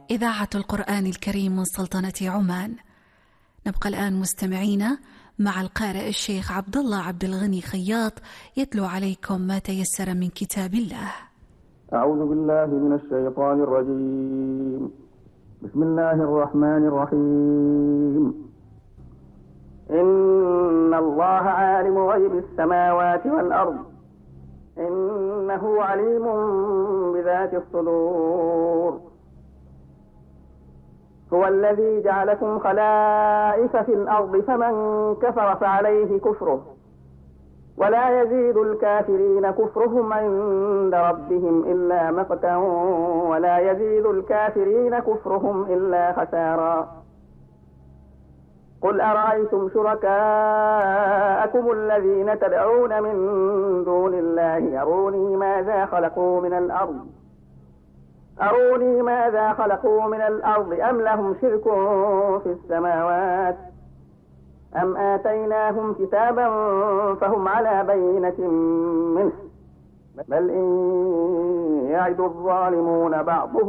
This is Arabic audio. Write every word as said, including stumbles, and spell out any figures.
إذاعة القرآن الكريم من سلطنة عمان. نبقى الآن مستمعين مع القارئ الشيخ عبد الله عبد الغني خياط يتلو عليكم ما تيسر من كتاب الله. أعوذ بالله من الشيطان الرجيم. بسم الله الرحمن الرحيم. إن الله عالم غيب السماوات والأرض إنه عليم بذات الصدور. هو الذي جعلكم خلائف في الأرض فمن كفر فعليه كفره ولا يزيد الكافرين كفرهم عند ربهم إلا مقتا ولا يزيد الكافرين كفرهم إلا خسارا. قل أرأيتم شركاءكم الذين تدعون من دون الله أروني ماذا خلقوا من الأرض أروني ماذا خلقوا من الأرض أم لهم شرك في السماوات أم آتيناهم كتابا فهم على بينة منه بل إن يعد الظالمون بعضهم